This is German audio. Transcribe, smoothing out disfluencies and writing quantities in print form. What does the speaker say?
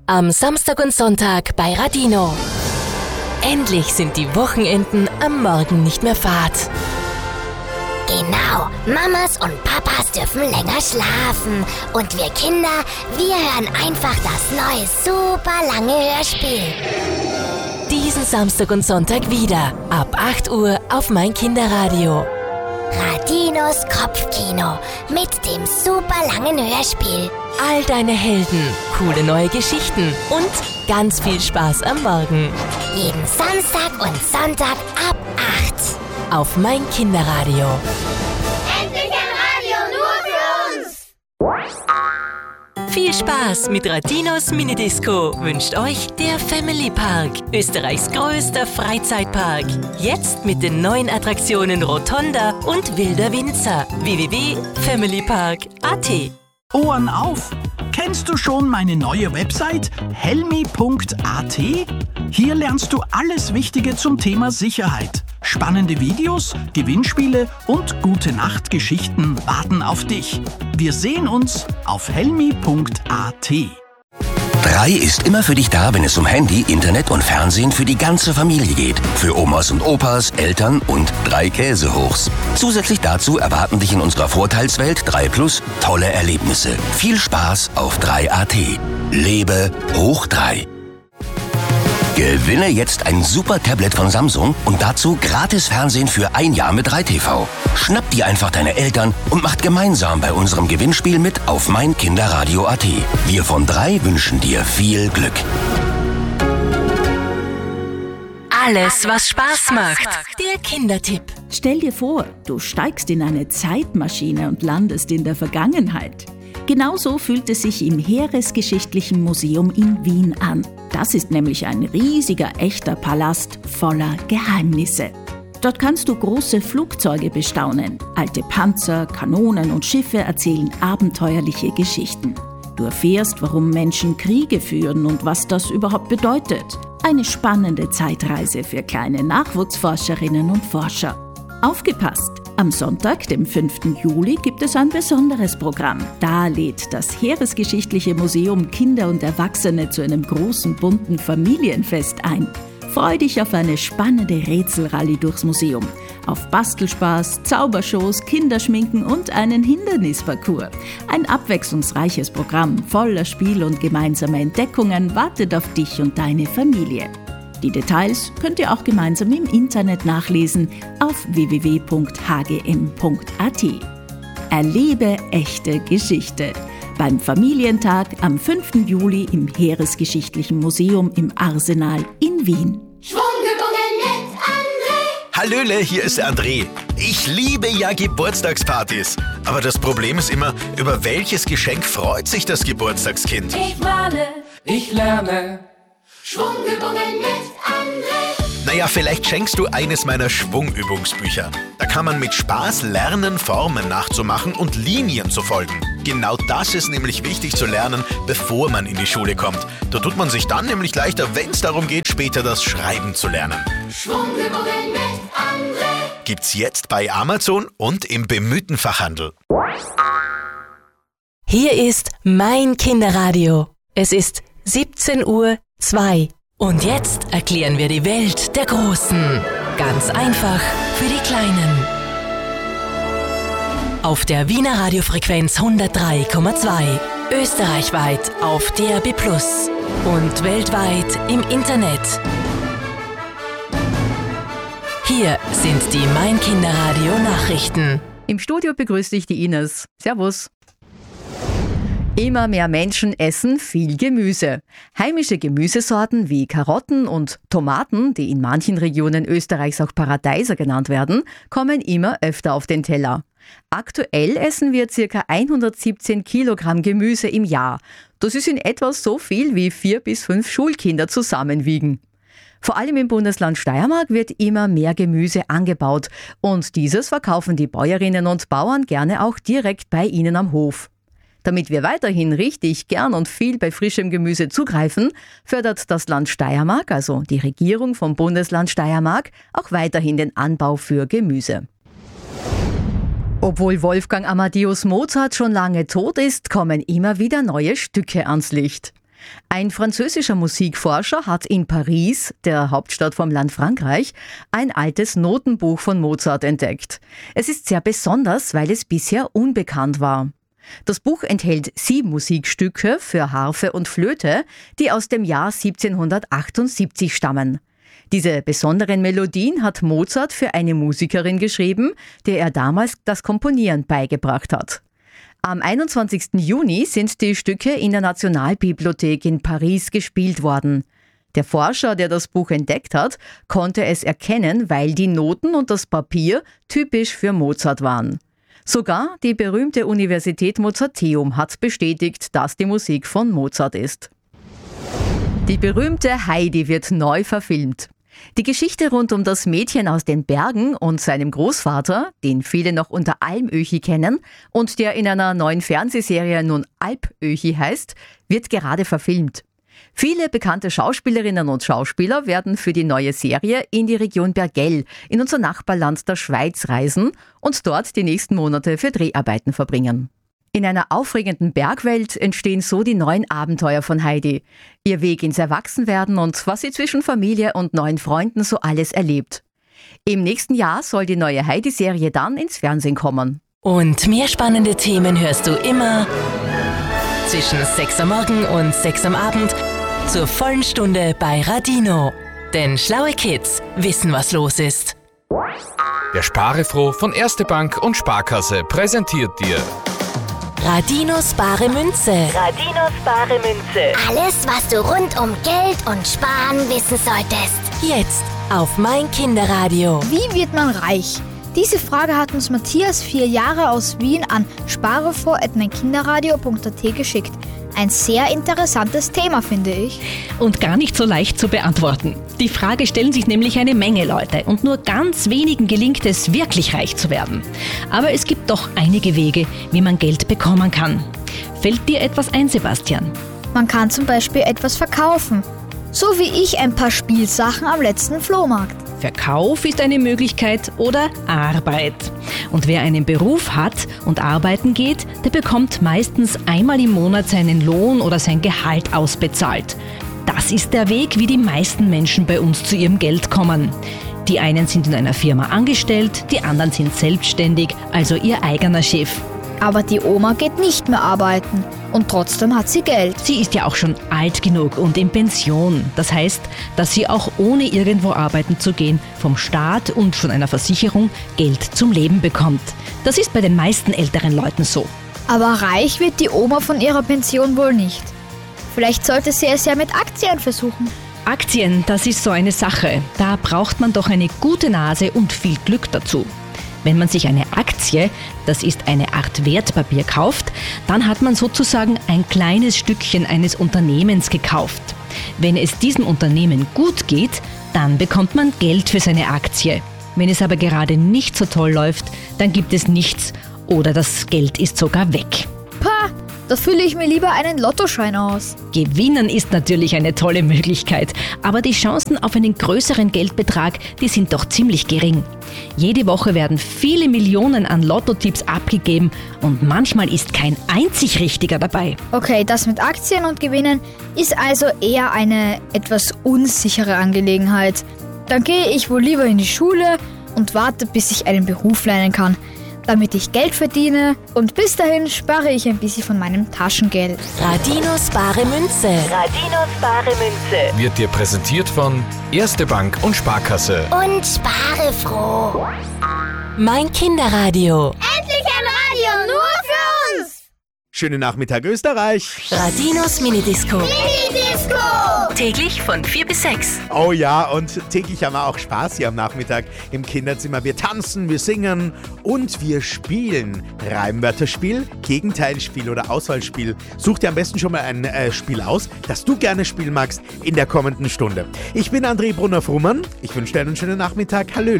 Am Samstag und Sonntag bei Radino. Endlich sind die Wochenenden am Morgen nicht mehr fad. Genau, Mamas und Papas dürfen länger schlafen. Und wir Kinder, wir hören einfach das neue, super lange Hörspiel. Diesen Samstag und Sonntag wieder, ab 8 Uhr auf mein Kinderradio. Radinos Kopfkino mit dem super langen Hörspiel. All deine Helden, coole neue Geschichten und ganz viel Spaß am Morgen. Jeden Samstag und Sonntag ab 8. Auf mein Kinderradio. Endlich ein Radio nur für uns! Viel Spaß mit Radinos Minidisco wünscht euch der Family Park, Österreichs größter Freizeitpark. Jetzt mit den neuen Attraktionen Rotonda und Wilder Winzer. www.familypark.at. Ohren auf! Kennst du schon meine neue Website helmi.at? Hier lernst du alles Wichtige zum Thema Sicherheit. Spannende Videos, Gewinnspiele und Gute-Nacht-Geschichten warten auf dich. Wir sehen uns auf helmi.at. 3 ist immer für dich da, wenn es um Handy, Internet und Fernsehen für die ganze Familie geht. Für Omas und Opas, Eltern und 3 Käsehochs. Zusätzlich dazu erwarten dich in unserer Vorteilswelt 3 Plus tolle Erlebnisse. Viel Spaß auf 3AT. Lebe hoch 3. Gewinne jetzt ein super Tablet von Samsung und dazu gratis Fernsehen für 1 Jahr mit 3TV. Schnapp dir einfach deine Eltern und macht gemeinsam bei unserem Gewinnspiel mit auf meinkinderradio.at. Wir von 3 wünschen dir viel Glück. Alles, was Spaß macht. Der Kindertipp. Stell dir vor, du steigst in eine Zeitmaschine und landest in der Vergangenheit. Genauso fühlt es sich im Heeresgeschichtlichen Museum in Wien an. Das ist nämlich ein riesiger, echter Palast voller Geheimnisse. Dort kannst du große Flugzeuge bestaunen. Alte Panzer, Kanonen und Schiffe erzählen abenteuerliche Geschichten. Du erfährst, warum Menschen Kriege führen und was das überhaupt bedeutet. Eine spannende Zeitreise für kleine Nachwuchsforscherinnen und Forscher. Aufgepasst! Am Sonntag, dem 5. Juli, gibt es ein besonderes Programm. Da lädt das Heeresgeschichtliche Museum Kinder und Erwachsene zu einem großen, bunten Familienfest ein. Freu dich auf eine spannende Rätselrallye durchs Museum. Auf Bastelspaß, Zaubershows, Kinderschminken und einen Hindernisparcours. Ein abwechslungsreiches Programm voller Spiel und gemeinsamer Entdeckungen wartet auf dich und deine Familie. Die Details könnt ihr auch gemeinsam im Internet nachlesen auf www.hgm.at. Erlebe echte Geschichte. Beim Familientag am 5. Juli im Heeresgeschichtlichen Museum im Arsenal in Wien. Schwungübungen mit André. Hallöle, hier ist der André. Ich liebe ja Geburtstagspartys. Aber das Problem ist immer, über welches Geschenk freut sich das Geburtstagskind? Ich male, ich lerne. Schwungübungen mit André. Naja, vielleicht schenkst du eines meiner Schwungübungsbücher. Da kann man mit Spaß lernen, Formen nachzumachen und Linien zu folgen. Genau das ist nämlich wichtig zu lernen, bevor man in die Schule kommt. Da tut man sich dann nämlich leichter, wenn es darum geht, später das Schreiben zu lernen. Schwungübungen mit André. Gibt's jetzt bei Amazon und im bemühten Fachhandel. Hier ist mein Kinderradio. Es ist 17:02 Uhr. Und jetzt erklären wir die Welt der Großen. Ganz einfach für die Kleinen. Auf der Wiener Radiofrequenz 103,2. Österreichweit auf DAB+ und weltweit im Internet. Hier sind die Mein Kinderradio Nachrichten. Im Studio begrüßt dich die Ines. Servus. Immer mehr Menschen essen viel Gemüse. Heimische Gemüsesorten wie Karotten und Tomaten, die in manchen Regionen Österreichs auch Paradeiser genannt werden, kommen immer öfter auf den Teller. Aktuell essen wir ca. 117 Kilogramm Gemüse im Jahr. Das ist in etwa so viel wie 4 bis 5 Schulkinder zusammenwiegen. Vor allem im Bundesland Steiermark wird immer mehr Gemüse angebaut und dieses verkaufen die Bäuerinnen und Bauern gerne auch direkt bei ihnen am Hof. Damit wir weiterhin richtig gern und viel bei frischem Gemüse zugreifen, fördert das Land Steiermark, also die Regierung vom Bundesland Steiermark, auch weiterhin den Anbau für Gemüse. Obwohl Wolfgang Amadeus Mozart schon lange tot ist, kommen immer wieder neue Stücke ans Licht. Ein französischer Musikforscher hat in Paris, der Hauptstadt vom Land Frankreich, ein altes Notenbuch von Mozart entdeckt. Es ist sehr besonders, weil es bisher unbekannt war. Das Buch enthält 7 Musikstücke für Harfe und Flöte, die aus dem Jahr 1778 stammen. Diese besonderen Melodien hat Mozart für eine Musikerin geschrieben, der er damals das Komponieren beigebracht hat. Am 21. Juni sind die Stücke in der Nationalbibliothek in Paris gespielt worden. Der Forscher, der das Buch entdeckt hat, konnte es erkennen, weil die Noten und das Papier typisch für Mozart waren. Sogar die berühmte Universität Mozarteum hat bestätigt, dass die Musik von Mozart ist. Die berühmte Heidi wird neu verfilmt. Die Geschichte rund um das Mädchen aus den Bergen und seinem Großvater, den viele noch unter Almöhi kennen und der in einer neuen Fernsehserie nun Alpöhi heißt, wird gerade verfilmt. Viele bekannte Schauspielerinnen und Schauspieler werden für die neue Serie in die Region Bergell in unser Nachbarland der Schweiz reisen und dort die nächsten Monate für Dreharbeiten verbringen. In einer aufregenden Bergwelt entstehen so die neuen Abenteuer von Heidi, ihr Weg ins Erwachsenwerden und was sie zwischen Familie und neuen Freunden so alles erlebt. Im nächsten Jahr soll die neue Heidi-Serie dann ins Fernsehen kommen. Und mehr spannende Themen hörst du immer zwischen 6 am Morgen und 6 am Abend zur vollen Stunde bei Radino. Denn schlaue Kids wissen, was los ist. Der Sparefroh von Erste Bank und Sparkasse präsentiert dir Radinos bare Münze. Radinos bare Münze. Alles, was du rund um Geld und Sparen wissen solltest. Jetzt auf mein Kinderradio. Wie wird man reich? Diese Frage hat uns Matthias, 4 Jahre aus Wien, an sparefroh@meinkinderradio.at geschickt. Ein sehr interessantes Thema, finde ich. Und gar nicht so leicht zu beantworten. Die Frage stellen sich nämlich eine Menge Leute und nur ganz wenigen gelingt es, wirklich reich zu werden. Aber es gibt doch einige Wege, wie man Geld bekommen kann. Fällt dir etwas ein, Sebastian? Man kann zum Beispiel etwas verkaufen. So wie ich ein paar Spielsachen am letzten Flohmarkt. Verkauf ist eine Möglichkeit oder Arbeit. Und wer einen Beruf hat und arbeiten geht, der bekommt meistens einmal im Monat seinen Lohn oder sein Gehalt ausbezahlt. Das ist der Weg, wie die meisten Menschen bei uns zu ihrem Geld kommen. Die einen sind in einer Firma angestellt, die anderen sind selbstständig, also ihr eigener Chef. Aber die Oma geht nicht mehr arbeiten und trotzdem hat sie Geld. Sie ist ja auch schon alt genug und in Pension. Das heißt, dass sie auch ohne irgendwo arbeiten zu gehen vom Staat und von einer Versicherung Geld zum Leben bekommt. Das ist bei den meisten älteren Leuten so. Aber reich wird die Oma von ihrer Pension wohl nicht. Vielleicht sollte sie es ja mit Aktien versuchen. Aktien, das ist so eine Sache. Da braucht man doch eine gute Nase und viel Glück dazu. Wenn man sich eine Aktie, das ist eine Art Wertpapier, kauft, dann hat man sozusagen ein kleines Stückchen eines Unternehmens gekauft. Wenn es diesem Unternehmen gut geht, dann bekommt man Geld für seine Aktie. Wenn es aber gerade nicht so toll läuft, dann gibt es nichts oder das Geld ist sogar weg. Pah, da fülle ich mir lieber einen Lottoschein aus. Gewinnen ist natürlich eine tolle Möglichkeit, aber die Chancen auf einen größeren Geldbetrag, die sind doch ziemlich gering. Jede Woche werden viele Millionen an Lottotipps abgegeben und manchmal ist kein einzig richtiger dabei. Okay, das mit Aktien und Gewinnen ist also eher eine etwas unsichere Angelegenheit. Dann gehe ich wohl lieber in die Schule und warte, bis ich einen Beruf lernen kann, damit ich Geld verdiene und bis dahin spare ich ein bisschen von meinem Taschengeld. Radinos bare Münze. Radinos bare Münze. Wird dir präsentiert von Erste Bank und Sparkasse. Und Sparefroh. Mein Kinderradio. Endlich ein Radio nur für uns. Schönen Nachmittag, Österreich. Radinos Minidisco. Minidisco. Täglich von 4 bis 6. Oh ja, und täglich haben wir auch Spaß hier am Nachmittag im Kinderzimmer. Wir tanzen, wir singen und wir spielen. Reimwörterspiel, Gegenteilspiel oder Auswahlspiel. Such dir am besten schon mal ein Spiel aus, das du gerne spielen magst in der kommenden Stunde. Ich bin André Brunner-Frumann. Ich wünsche dir einen schönen Nachmittag. Hallö.